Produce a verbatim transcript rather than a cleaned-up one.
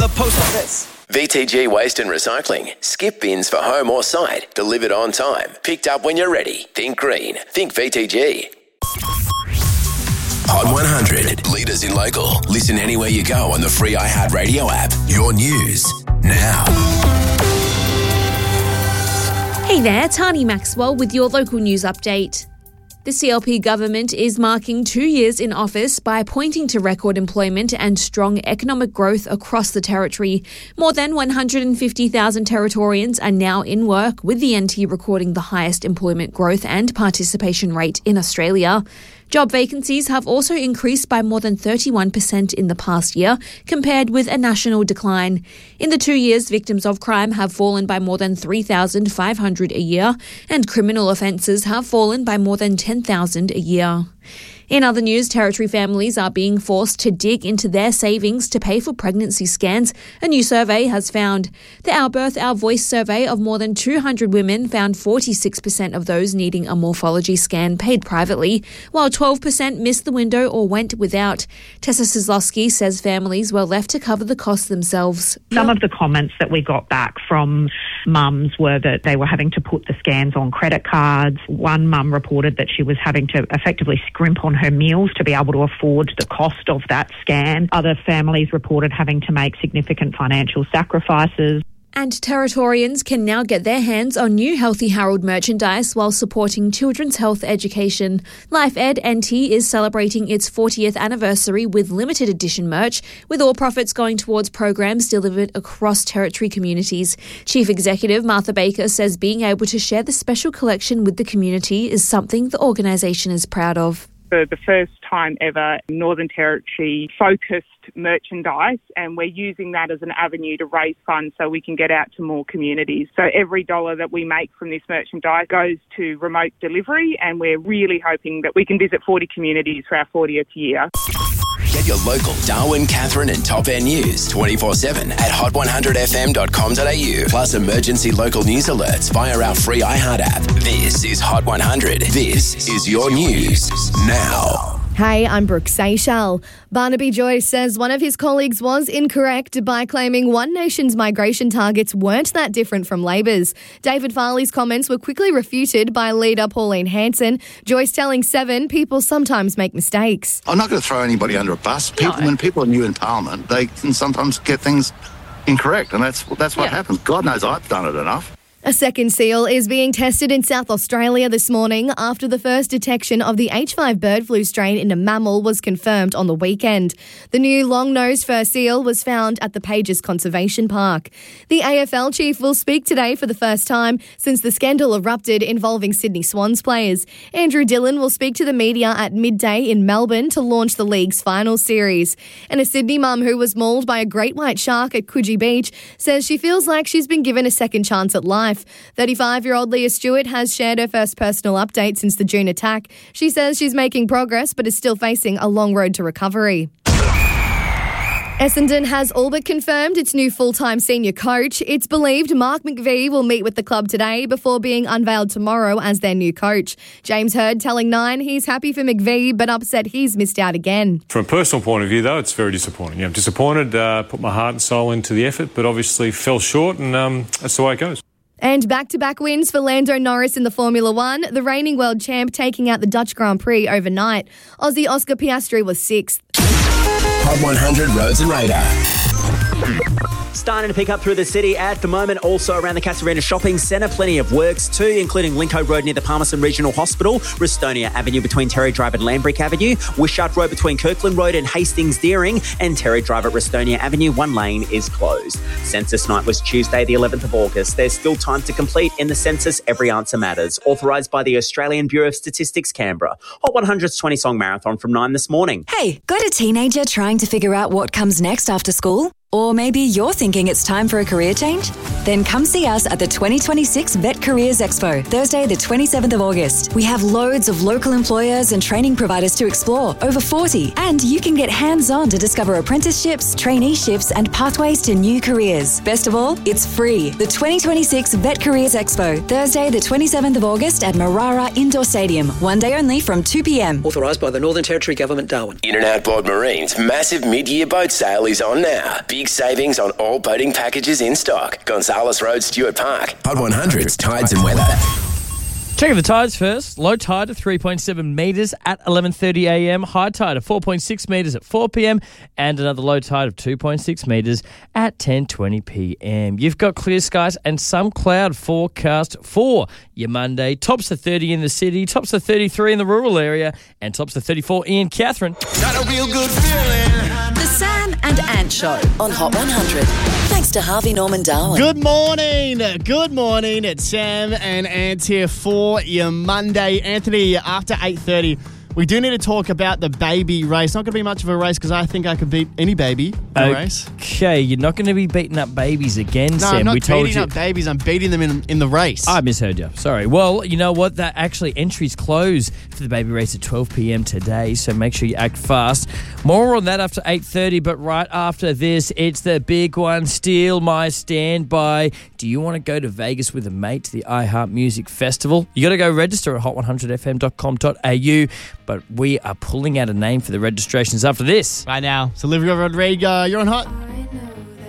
the post office. V T G Waste and Recycling. Skip bins for home or site. Delivered on time. Picked up when you're ready. Think green. Think V T G. Hot one hundred. Leaders in local. Listen anywhere you go on the free iHeartRadio app. Your news now. Hey there, Tani Maxwell with your local news update. The C L P government is marking two years in office by pointing to record employment and strong economic growth across the territory. More than one hundred fifty thousand Territorians are now in work, with the N T recording the highest employment growth and participation rate in Australia. Job vacancies have also increased by more than thirty-one percent in the past year, compared with a national decline. In the two years, victims of crime have fallen by more than three thousand five hundred a year, and criminal offences have fallen by more than ten thousand a year. In other news, Territory families are being forced to dig into their savings to pay for pregnancy scans, a new survey has found. The Our Birth, Our Voice survey of more than two hundred women found forty-six percent of those needing a morphology scan paid privately, while twelve percent missed the window or went without. Tessa Sizlowski says families were left to cover the cost themselves. Some of the comments that we got back from mums were that they were having to put the scans on credit cards. One mum reported that she was having to effectively scrimp on her meals to be able to afford the cost of that scan. Other families reported having to make significant financial sacrifices. And Territorians can now get their hands on new Healthy Harold merchandise while supporting children's health education. Life Ed N T is celebrating its fortieth anniversary with limited edition merch, with all profits going towards programs delivered across Territory communities. Chief Executive Martha Baker says being able to share the special collection with the community is something the organisation is proud of. For the first time ever, Northern Territory focused merchandise, and we're using that as an avenue to raise funds so we can get out to more communities. So every dollar that we make from this merchandise goes to remote delivery, and we're really hoping that we can visit forty communities for our fortieth year. Get your local Darwin, Catherine and Top End news twenty-four seven at hot one hundred f m dot com dot a u. Plus emergency local news alerts via our free iHeart app. This is Hot one hundred. This is your news now. Hey, I'm Brooke Seychelles. Barnaby Joyce says one of his colleagues was incorrect by claiming One Nation's migration targets weren't that different from Labor's. David Farley's comments were quickly refuted by leader Pauline Hanson. Joyce telling Seven people sometimes make mistakes. I'm not going to throw anybody under a bus. People, no. When people are new in Parliament, they can sometimes get things incorrect, and that's that's what yeah. happens. God knows I've done it enough. A second seal is being tested in South Australia this morning after the first detection of the H five bird flu strain in a mammal was confirmed on the weekend. The new long-nosed fur seal was found at the Pages Conservation Park. The A F L chief will speak today for the first time since the scandal erupted involving Sydney Swans players. Andrew Dillon will speak to the media at midday in Melbourne to launch the league's final series. And a Sydney mum who was mauled by a great white shark at Coogee Beach says she feels like she's been given a second chance at life. thirty-five-year-old Leah Stewart has shared her first personal update since the June attack. She says she's making progress but is still facing a long road to recovery. Essendon has all but confirmed its new full-time senior coach. It's believed Mark McVie will meet with the club today before being unveiled tomorrow as their new coach. James Hird telling Nine he's happy for McVie but upset he's missed out again. From a personal point of view, though, it's very disappointing. Yeah, I'm disappointed, uh, put my heart and soul into the effort, but obviously fell short, and um, that's the way it goes. And back-to-back wins for Lando Norris in the Formula One, the reigning world champ taking out the Dutch Grand Prix overnight. Aussie Oscar Piastri was sixth. Hot one hundred Roads and Radar. Starting to pick up through the city at the moment, also around the Casuarina Shopping Centre. Plenty of works too, including Linco Road near the Palmerston Regional Hospital, Restonia Avenue between Terry Drive and Lambrick Avenue, Wishart Road between Kirkland Road and Hastings Deering, and Terry Drive at Restonia Avenue. One lane is closed. Census night was Tuesday, the eleventh of August. There's still time to complete in the census. Every answer matters. Authorised by the Australian Bureau of Statistics, Canberra. Hot one hundred's twenty-song marathon from nine this morning. Hey, got a teenager trying to figure out what comes next after school? Or maybe you're thinking it's time for a career change? Then come see us at the twenty twenty-six Vet Careers Expo, Thursday the twenty-seventh of August. We have loads of local employers and training providers to explore, over forty, and you can get hands-on to discover apprenticeships, traineeships and pathways to new careers. Best of all, it's free. The twenty twenty-six Vet Careers Expo, Thursday the twenty-seventh of August at Marara Indoor Stadium. One day only from two p.m. Authorised by the Northern Territory Government, Darwin. In and Outboard Marine's massive mid-year boat sale is on now. Big savings on all boating packages in stock. Gonzales Road, Stuart Park. Hot one hundred's Tides and Weather. Checking the tides first. Low tide of three point seven metres at eleven thirty a m. High tide of four point six metres at four p m. And another low tide of two point six metres at ten twenty p m. You've got clear skies and some cloud forecast for your Monday. Tops of thirty in the city, tops of thirty-three in the rural area, and tops of thirty-four in Katherine. Got a real good feeling. The Sam and Ant Show on Hot one hundred. Thanks to Harvey Norman Darwin. Good morning. Good morning. It's Sam and Ant here for your Monday. Anthony, after eight thirty, we do need to talk about the baby race. Not going to be much of a race because I think I could beat any baby in a race. Okay, you're not going to be beating up babies again, No, Sam. I'm not we told beating you. up babies. I'm beating them in in the race. I misheard you. Sorry. Well, you know what? That actually entries close for the baby race at twelve p m today, so make sure you act fast. More on that after eight thirty, but right after this, it's the big one, Steal My Standby. Do you want to go to Vegas with a mate to the iHeart Music Festival? You got to go register at hot one hundred f m dot com dot a u, but we are pulling out a name for the registrations after this. Right now, it's Olivia Rodrigo. You're on Hot.